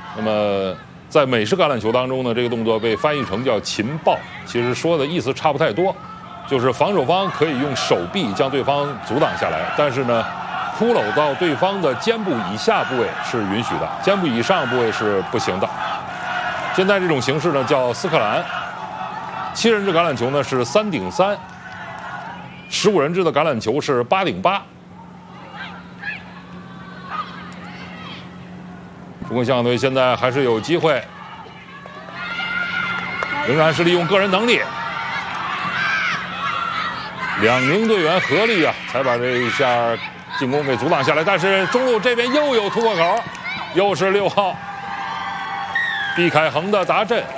那么在美式橄榄球当中呢，这个动作被翻译成叫擒抱，其实说的意思差不太多，就是防守方可以用手臂将对方阻挡下来，但是呢，骷髅到对方的肩部以下部位是允许的，肩部以上部位是不行的。现在这种形式呢叫斯克兰，7人制橄榄球呢是3顶3，15人制的橄榄球是8顶8。中国香港队现在还是有机会，仍然是利用个人能力，2名队员合力啊，才把这一下进攻给阻挡下来。但是中路这边又有突破口，又是6号毕凯恒的达阵。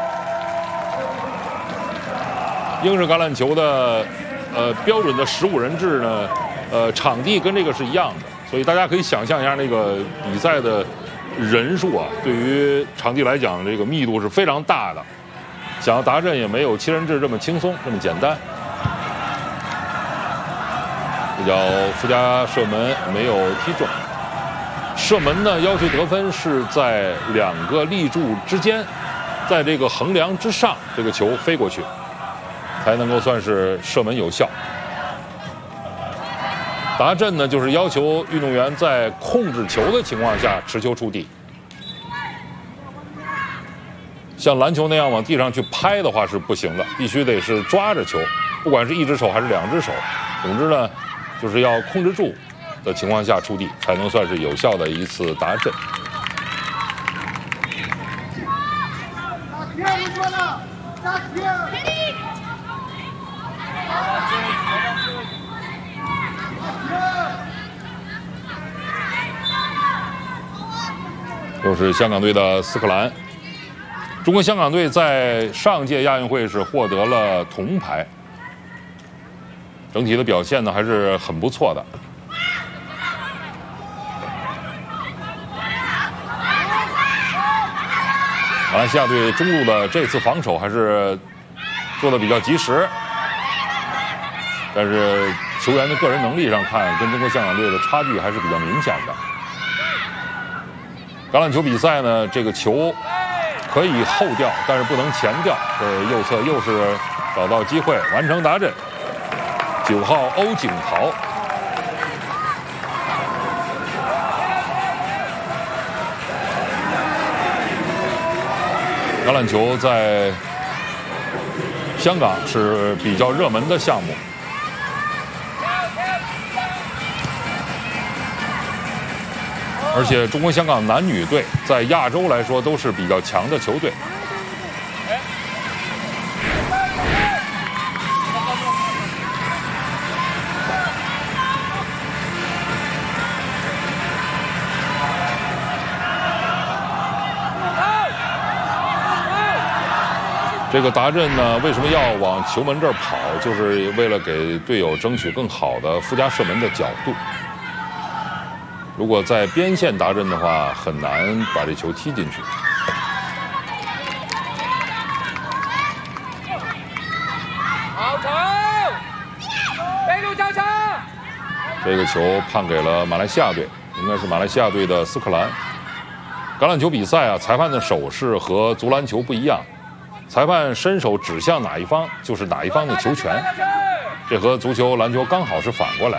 英式橄榄球的标准的15人制呢，场地跟这个是一样的，所以大家可以想象一下那个比赛的人数啊，对于场地来讲，这个密度是非常大的。想要达阵也没有7人制这么轻松，这么简单。这叫附加射门，没有踢中。射门呢，要求得分是在2个立柱之间，在这个横梁之上，这个球飞过去，才能够算是射门有效。达阵呢，就是要求运动员在控制球的情况下持球触地。像篮球那样往地上去拍的话是不行的，必须得是抓着球，不管是1只手还是2只手。总之呢，就是要控制住的情况下触地，才能算是有效的一次达阵。又是香港队的斯克兰。中国香港队在上届亚运会是获得了铜牌，整体的表现呢还是很不错的。马来西亚队中路的这次防守还是做的比较及时，但是球员的个人能力上看，跟中国香港队的差距还是比较明显的。橄榄球比赛呢，这个球可以后掉，但是不能前掉。这右侧又是找到机会，完成达阵。9号欧景豪。橄榄球在香港是比较热门的项目。而且中国香港男女队在亚洲来说都是比较强的球队。这个达阵呢，为什么要往球门这儿跑？就是为了给队友争取更好的附加射门的角度。如果在边线达阵的话，很难把这球踢进去。 好球！背路交叉。 这个球判给了马来西亚队，应该是马来西亚队的斯克兰。橄榄球比赛啊，裁判的手势和足篮球不一样，裁判伸手指向哪一方，就是哪一方的球权。这和足球、篮球刚好是反过来。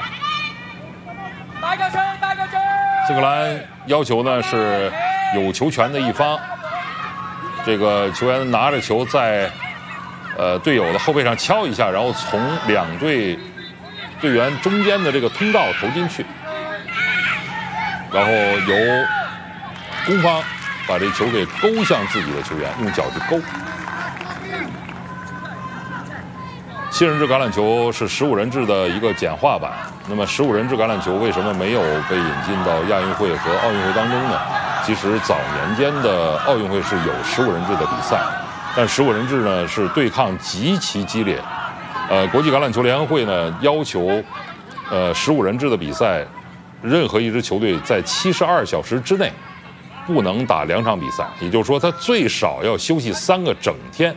斯克兰要求呢是有球权的一方，这个球员拿着球在队友的后背上敲一下，然后从2队队员中间的这个通道投进去，然后由攻方把这球给勾向自己的球员，用脚去勾。7人制橄榄球是15人制的一个简化版。那么15人制橄榄球为什么没有被引进到亚运会和奥运会当中呢？其实早年间的奥运会是有15人制的比赛，但15人制呢是对抗极其激烈。国际橄榄球联合会呢要求15人制的比赛，任何一支球队在72小时之内不能打2场比赛，也就是说他最少要休息3个整天。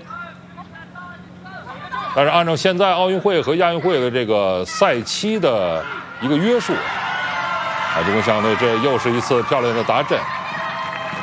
但是按照现在奥运会和亚运会的这个赛期的一个约束，中国香港队这又是一次漂亮的达阵。